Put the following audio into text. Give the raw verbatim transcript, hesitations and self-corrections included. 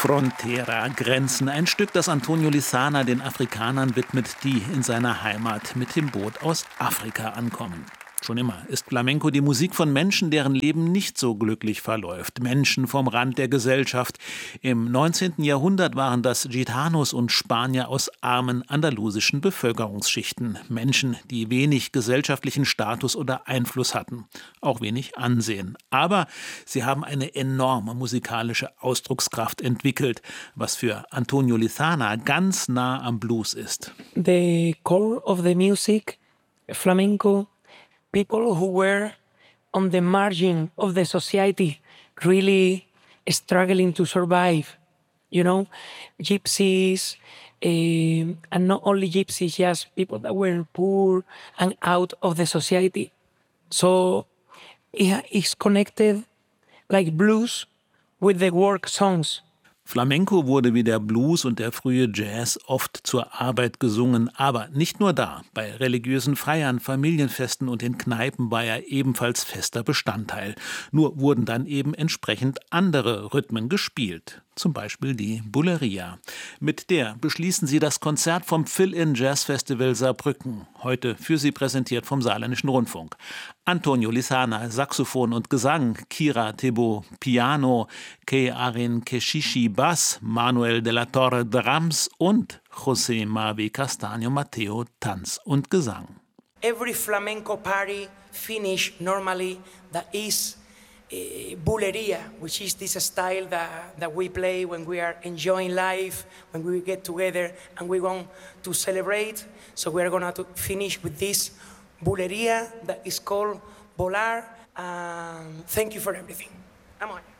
Frontera, Grenzen. Ein Stück, das Antonio Lizana den Afrikanern widmet, die in seiner Heimat mit dem Boot aus Afrika ankommen. Schon immer ist Flamenco die Musik von Menschen, deren Leben nicht so glücklich verläuft. Menschen vom Rand der Gesellschaft. Im neunzehnten Jahrhundert waren das Gitanos und Spanier aus armen andalusischen Bevölkerungsschichten. Menschen, die wenig gesellschaftlichen Status oder Einfluss hatten. Auch wenig Ansehen. Aber sie haben eine enorme musikalische Ausdruckskraft entwickelt, was für Antonio Lizana ganz nah am Blues ist. The core of the music, flamenco, people who were on the margin of the society, really struggling to survive, you know, gypsies, uh, and not only gypsies, just people that were poor and out of the society. So it is connected like blues with the work songs. Flamenco wurde wie der Blues und der frühe Jazz oft zur Arbeit gesungen, aber nicht nur da. Bei religiösen Feiern, Familienfesten und in Kneipen war er ebenfalls fester Bestandteil. Nur wurden dann eben entsprechend andere Rhythmen gespielt. Zum Beispiel die Bulería. Mit der beschließen sie das Konzert vom Fill-In Jazz Festival Saarbrücken. Heute für Sie präsentiert vom Saarländischen Rundfunk. Antonio Lizana, Saxophon und Gesang, Kira Tebo, Piano, Kei Arin Keshishi, Bass, Manuel de la Torre, Drums und José Mavi Castaño Mateo, Tanz und Gesang. Every flamenco party finish normally that is Uh, bulería, which is this style that, that we play when we are enjoying life, when we get together and we want to celebrate. So we are going to finish with this bulería that is called Volar. Um, thank you for everything. I'm on.